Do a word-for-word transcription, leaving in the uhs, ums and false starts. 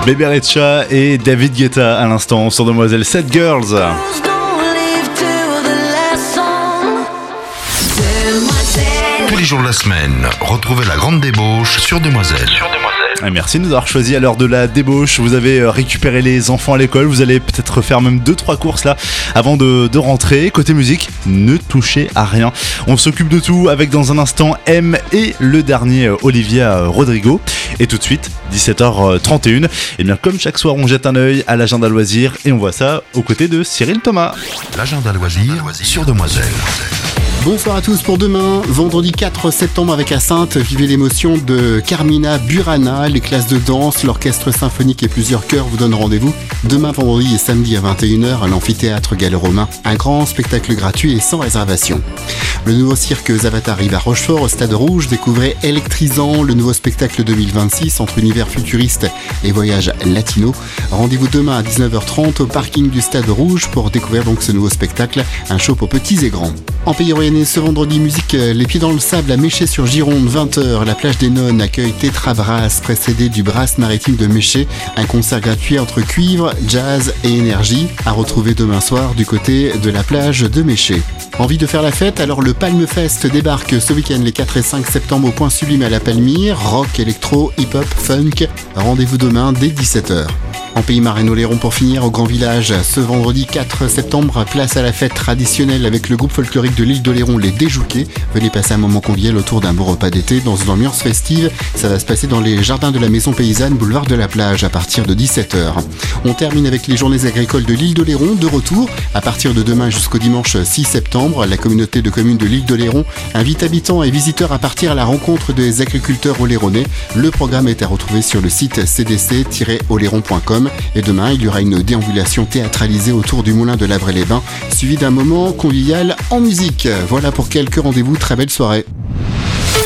Bébé Recha et David Guetta à l'instant sur Demoiselle Sad Girls. Tous les jours de la semaine, retrouvez la grande débauche sur Demoiselle. Sur Et merci de nous avoir choisi à l'heure de la débauche. Vous avez récupéré les enfants à l'école. Vous allez peut-être faire même deux trois courses là avant de, de rentrer. Côté musique, ne touchez à rien. On s'occupe de tout avec dans un instant M et le dernier Olivia Rodrigo. Et tout de suite, dix-sept heures trente et une. Et bien comme chaque soir, on jette un œil à l'agenda loisirs et on voit ça aux côtés de Cyril Thomas. L'agenda loisirs sur Demoiselle. Bonsoir à tous pour demain, vendredi quatre septembre avec à Saintes, vivez l'émotion de Carmina Burana, les classes de danse, l'orchestre symphonique et plusieurs chœurs vous donnent rendez-vous demain vendredi et samedi à vingt et une heures à l'amphithéâtre gallo-romain, un grand spectacle gratuit et sans réservation. Le nouveau cirque Zavatar arrive à Rochefort au Stade Rouge, découvrez Électrisant, le nouveau spectacle deux mille vingt-six entre univers futuriste et voyage latino. Rendez-vous demain à dix-neuf heures trente au parking du Stade Rouge pour découvrir donc ce nouveau spectacle, un show pour petits et grands. En Pays Royannais, ce vendredi, musique Les Pieds dans le Sable à Méché sur Gironde, vingt heures. La plage des Nonnes accueille Tetra Brass, précédé du Brass maritime de Méché. Un concert gratuit entre cuivre, jazz et énergie, à retrouver demain soir du côté de la plage de Méché. Envie de faire la fête? Alors le Palme Fest débarque ce week-end les quatre et cinq septembre au Point Sublime à la Palmyre. Rock, électro, hip-hop, funk. Rendez-vous demain dès dix-sept heures. En Pays Marais-Oléron pour finir au Grand Village, ce vendredi quatre septembre, place à la fête traditionnelle avec le groupe folklorique de l'île d'Oléron, les Déjouqués. Venez passer un moment convivial autour d'un beau repas d'été dans une ambiance festive. Ça va se passer dans les jardins de la Maison Paysanne, boulevard de la Plage, à partir de dix-sept heures. On termine avec les journées agricoles de l'île d'Oléron, de retour. À partir de demain jusqu'au dimanche six septembre, la communauté de communes de l'île d'Oléron invite habitants et visiteurs à partir à la rencontre des agriculteurs oléronais. Le programme est à retrouver sur le site c d c tiret oléron point com. Et demain, il y aura une déambulation théâtralisée autour du moulin de Lavray-les-Bains, suivi d'un moment convivial en musique. Voilà pour quelques rendez-vous, très belle soirée.